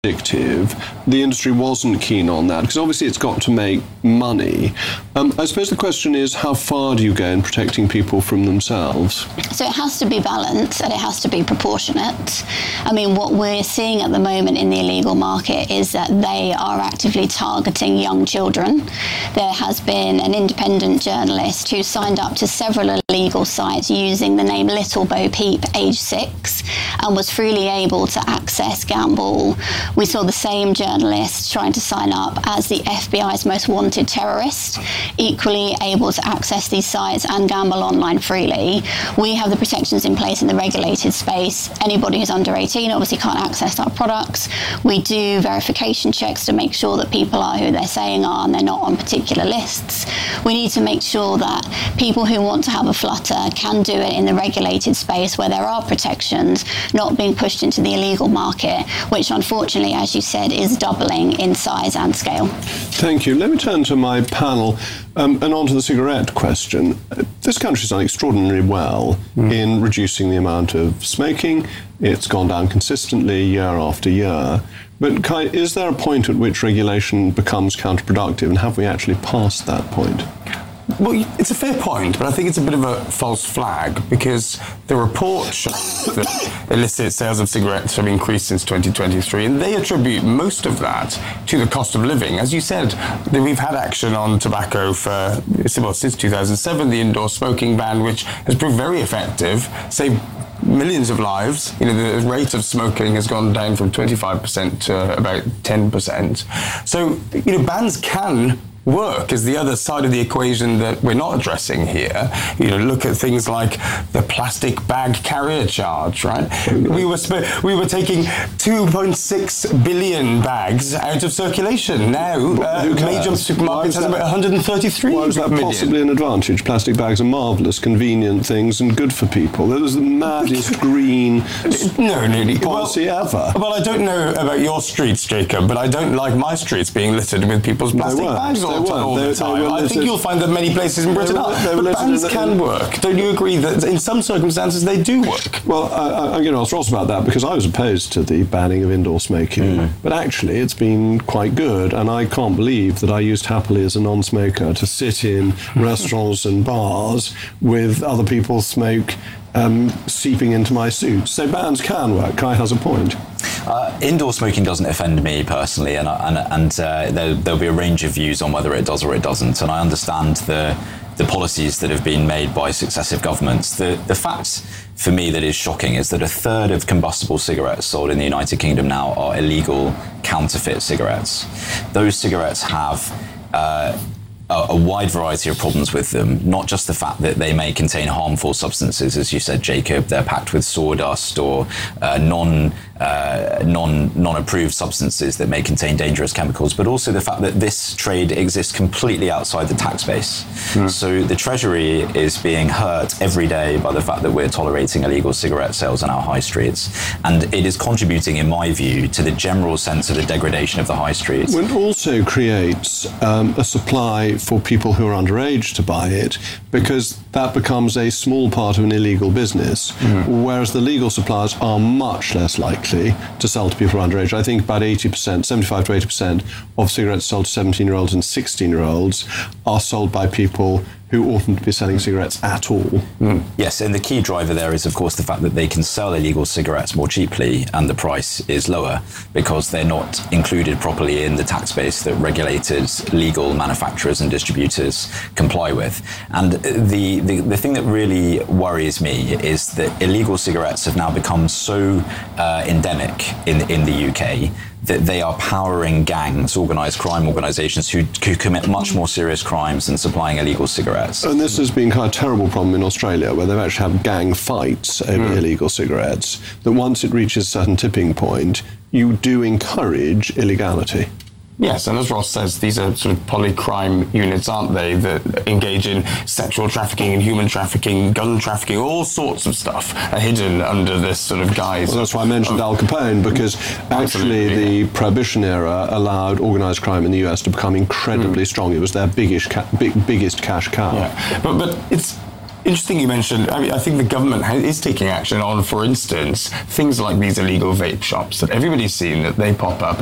addictive, the industry wasn't keen on that, because obviously it's got to make money. I suppose the question is, how far do you go in protecting people from themselves? So it has to be balanced and it has to be proportionate. I mean, what we're seeing at the moment in the illegal market is that they are actively targeting young children. There has been an independent journalist who signed up to several illegal sites using the name Little Bo Peep, age 6, and was freely able to access, gamble. We saw the same journalist trying to sign up as the FBI's most wanted terrorist, equally able to access these sites and gamble online freely. We have the protections in place in the regulated space. Anybody who's under 18 obviously can't access our products. We do verification checks to make sure that people are who they're saying are and they're not on particular lists. We need to make sure that people who want to have a flutter can do it in the regulated space where there are protections, not being pushed into the illegal market, which unfortunately, as you said, is doubling in size and scale. Thank you. Let me turn to my panel and on to the cigarette question. This country's done extraordinarily well in reducing the amount of smoking. It's gone down consistently year after year. But Kai, is there a point at which regulation becomes counterproductive, and have we actually passed that point? Well, it's a fair point, but I think it's a bit of a false flag, because the report shows that illicit sales of cigarettes have increased since 2023, and they attribute most of that to the cost of living. As you said, we've had action on tobacco since 2007, the indoor smoking ban, which has proved very effective, saved millions of lives. You know, the rate of smoking has gone down from 25% to about 10%. So, you know, bans can work is the other side of the equation that we're not addressing here. You know, look at things like the plastic bag carrier charge, right? We were taking 2.6 billion bags out of circulation. Now, major supermarkets has about 133 million. Why was that possibly an advantage? Plastic bags are marvellous, convenient things and good for people. That was the maddest green policy ever. Well, I don't know about your streets, Jacob, but I don't like my streets being littered with people's plastic bags all the time. I think you'll find that many places in Britain are. But bans can work. Don't you agree that in some circumstances they do work? Well, I'm going to ask Ross about that, because I was opposed to the banning of indoor smoking. But actually, it's been quite good, and I can't believe that I used happily as a non-smoker to sit in restaurants and bars with other people's smoke seeping into my suit. So bans can work. Kai has a point. Indoor smoking doesn't offend me personally, and there'll be a range of views on whether it does or it doesn't. And I understand the policies that have been made by successive governments. The fact for me that is shocking is that a third of combustible cigarettes sold in the United Kingdom now are illegal counterfeit cigarettes. Those cigarettes have a wide variety of problems with them, not just the fact that they may contain harmful substances, as you said, Jacob. They're packed with sawdust or non-approved substances that may contain dangerous chemicals, but also the fact that this trade exists completely outside the tax base. So the Treasury is being hurt every day by the fact that we're tolerating illegal cigarette sales on our high streets, and it is contributing, in my view, to the general sense of the degradation of the high streets. It also creates a supply for people who are underage to buy it, because that becomes a small part of an illegal business, whereas the legal suppliers are much less likely to sell to people who are underage. I think about 80%, 75 to 80% of cigarettes sold to 17-year-olds and 16-year-olds are sold by people who oughtn't to be selling cigarettes at all. Yes, and the key driver there is, of course, the fact that they can sell illegal cigarettes more cheaply and the price is lower because they're not included properly in the tax base that regulated legal manufacturers and distributors comply with. And the thing that really worries me is that illegal cigarettes have now become so endemic in the UK that they are powering gangs, organised crime organisations who commit much more serious crimes than supplying illegal cigarettes. And this has been kind of a terrible problem in Australia, where they've actually had gang fights over illegal cigarettes, that once it reaches a certain tipping point, you do encourage illegality. Yes, and as Ross says, these are sort of polycrime units, aren't they, that engage in sexual trafficking and human trafficking, gun trafficking, all sorts of stuff are hidden under this sort of guise. Well, that's why I mentioned Al Capone, because actually the Prohibition era allowed organised crime in the US to become incredibly strong. It was their biggest cash cow. Yeah. But it's Interesting you mentioned, I mean, I think the government is taking action on, for instance, things like these illegal vape shops that everybody's seen that they pop up.